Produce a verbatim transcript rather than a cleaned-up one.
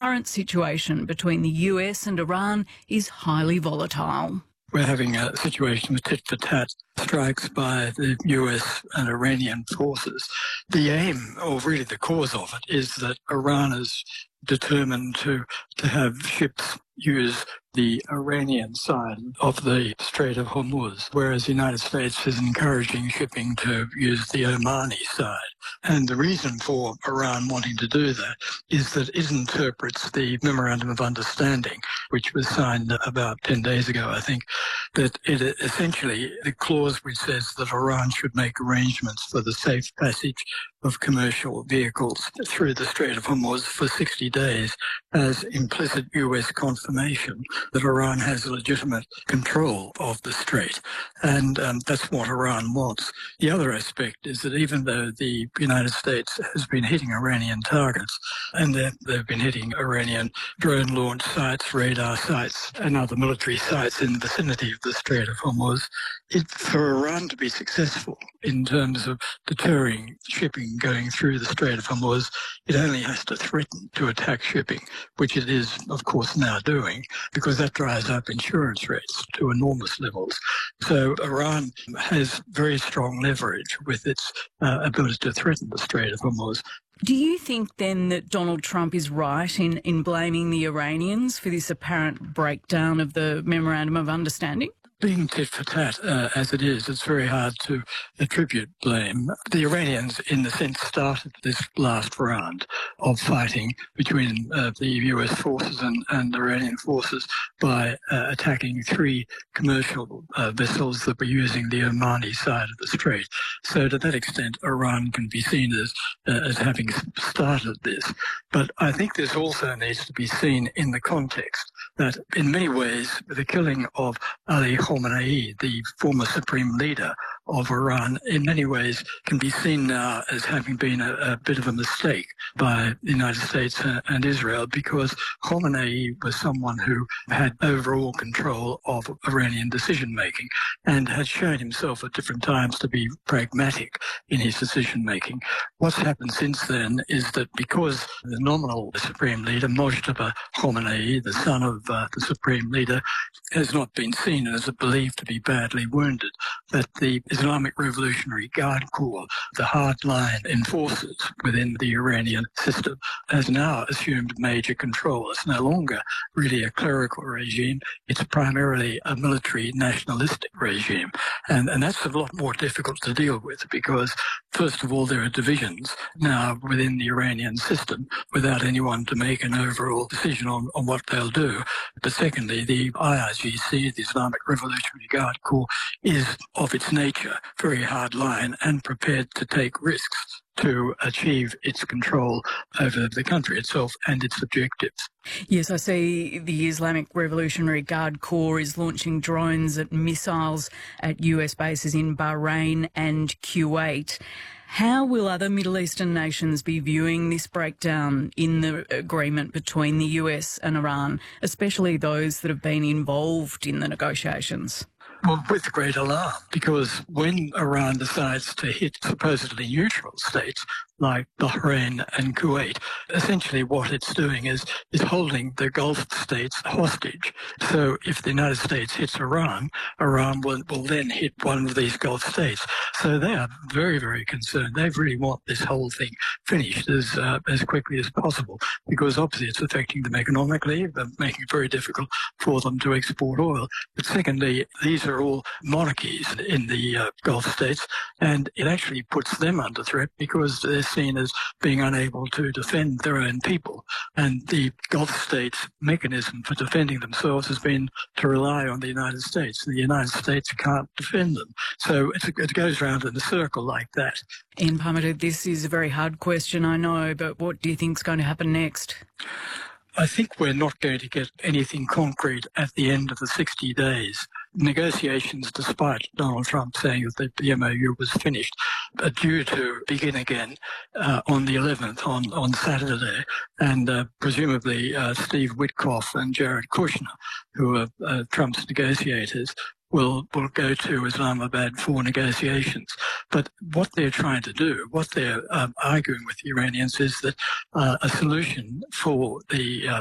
current situation between the U S and Iran is highly volatile. We're having a situation with tit-for-tat strikes by the U S and Iranian forces. The aim, or really the cause of it, is that Iran is determined to, to have ships use the Iranian side of the Strait of Hormuz, whereas the United States is encouraging shipping to use the Omani side. And the reason for Iran wanting to do that is that it interprets the Memorandum of Understanding, which was signed about ten days ago, I think, that it essentially, the clause which says that Iran should make arrangements for the safe passage of commercial vehicles through the Strait of Hormuz for sixty days as implicit U S confirmation that Iran has legitimate control of the strait. And um, that's what Iran wants. The other aspect is that even though the United States has been hitting Iranian targets, and they've been hitting Iranian drone launch sites, radar sites, and other military sites in the vicinity of the Strait of Hormuz, it, for Iran to be successful in terms of deterring shipping going through the Strait of Hormuz, it only has to threaten to attack shipping, which it is, of course, now doing, because that drives up insurance rates to enormous levels. So Iran has very strong leverage with its uh, ability to threaten the Strait of Hormuz. Do you think then that Donald Trump is right in, in blaming the Iranians for this apparent breakdown of the Memorandum of Understanding? Being tit-for-tat uh, as it is, it's very hard to attribute blame. The Iranians, in the sense, started this last round of fighting between uh, the U S forces and, and Iranian forces by uh, attacking three commercial uh, vessels that were using the Omani side of the strait. So to that extent, Iran can be seen as, uh, as having started this. But I think this also needs to be seen in the context that, in many ways, the killing of Ali Khamenei, the former supreme leader of Iran, in many ways can be seen now as having been a, a bit of a mistake by the United States and Israel, because Khamenei was someone who had overall control of Iranian decision-making and had shown himself at different times to be pragmatic in his decision-making. What's happened since then is that because the nominal supreme leader, Mojtaba Khamenei, the son of uh, the supreme leader, has not been seen and is believed to be badly wounded, that the Islamic Revolutionary Guard Corps, the hardline enforcers within the Iranian system, has now assumed major control. It's no longer really a clerical regime. It's primarily a military nationalistic regime. And, and that's a lot more difficult to deal with because, first of all, there are divisions now within the Iranian system without anyone to make an overall decision on, on what they'll do. But secondly, the I R G C, the Islamic Revolutionary Guard Corps, is of its nature very hard line and prepared to take risks to achieve its control over the country itself and its objectives. Yes, I see the Islamic Revolutionary Guard Corps is launching drones and missiles at U S bases in Bahrain and Kuwait. How will other Middle Eastern nations be viewing this breakdown in the agreement between the U S and Iran, especially those that have been involved in the negotiations? Well, with great alarm, because when Iran decides to hit supposedly neutral states like Bahrain and Kuwait, essentially what it's doing is, is holding the Gulf states hostage. So if the United States hits Iran, Iran will, will then hit one of these Gulf states. So they are very, very concerned. They really want this whole thing finished as uh, as quickly as possible, because obviously it's affecting them economically, making it very difficult for them to export oil. But secondly, these are all monarchies in the uh, Gulf states, and it actually puts them under threat because they're seen as being unable to defend their own people. And the Gulf states' mechanism for defending themselves has been to rely on the United States. The United States can't defend them. So it's, it goes round in a circle like that. Ian Parmenter, this is a very hard question, I know, but what do you think is going to happen next? I think we're not going to get anything concrete at the end of the sixty days. Negotiations, despite Donald Trump saying that the M O U was finished, are due to begin again uh, on the eleventh, on, on Saturday. And uh, presumably uh, Steve Witkoff and Jared Kushner, who are uh, Trump's negotiators, will will go to Islamabad for negotiations. But what they're trying to do, what they're um, arguing with the Iranians, is that uh, a solution for the uh,